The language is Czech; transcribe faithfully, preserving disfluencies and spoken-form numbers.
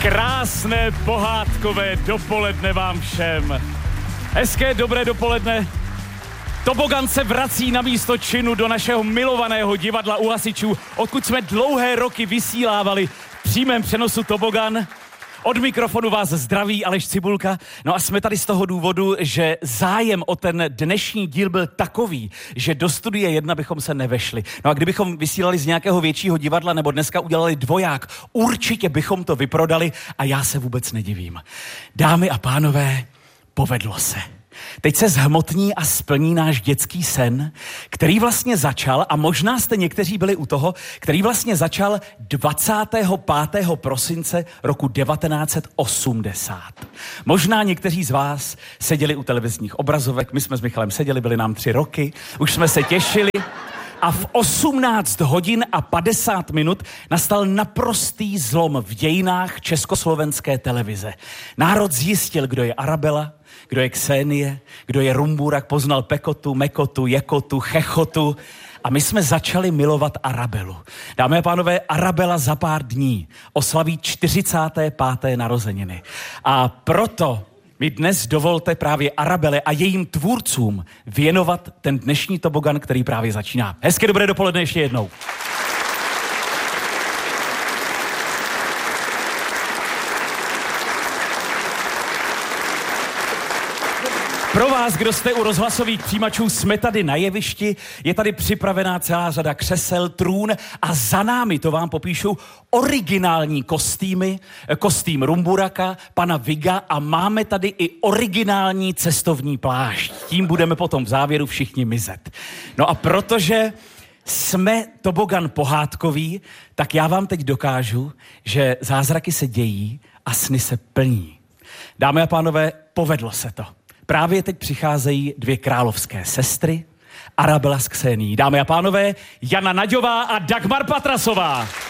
Krásné pohádkové dopoledne vám všem. Hezké dobré dopoledne. Tobogan se vrací na místo činu do našeho milovaného divadla u hasičů, odkud jsme dlouhé roky vysílávali v přímém přenosu Tobogan. Od mikrofonu vás zdraví Aleš Cibulka. No a jsme tady z toho důvodu, že zájem o ten dnešní díl byl takový, že do Studia jedna bychom se nevešli. No a kdybychom vysílali z nějakého většího divadla nebo dneska udělali dvoják, určitě bychom to vyprodali a já se vůbec nedivím. Dámy a pánové, povedlo se. Teď se zhmotní a splní náš dětský sen, který vlastně začal, a možná jste někteří byli u toho, který vlastně začal dvacátého pátého prosince roku devatenáct set osmdesát. Možná někteří z vás seděli u televizních obrazovek, my jsme s Michalem seděli, byli nám tři roky, už jsme se těšili. A v osmnáct hodin a padesát minut nastal naprostý zlom v dějinách československé televize. Národ zjistil, kdo je Arabela, kdo je Ksenie, kdo je Rumburak, poznal Pekotu, Mekotu, Jekotu, Chechotu a my jsme začali milovat Arabelu. Dámy a pánové, Arabela za pár dní oslaví čtyřicáté páté narozeniny. A proto mi dnes dovolte právě Arabele a jejím tvůrcům věnovat ten dnešní Tobogan, který právě začíná. Hezké dobré dopoledne ještě jednou. Pro vás, kdo jste u rozhlasových přijímačů, jsme tady na jevišti, je tady připravená celá řada křesel, trůn a za námi, to vám popíšu, originální kostýmy, kostým Rumburaka, pana Viga a máme tady i originální cestovní plášť. Tím budeme potom v závěru všichni mizet. No a protože jsme Tobogan pohádkový, tak já vám teď dokážu, že zázraky se dějí a sny se plní. Dámy a pánové, povedlo se to. Právě teď přicházejí dvě královské sestry, Arabela s Ksenií. Dámy a pánové, Jana Naďová a Dagmar Patrasová.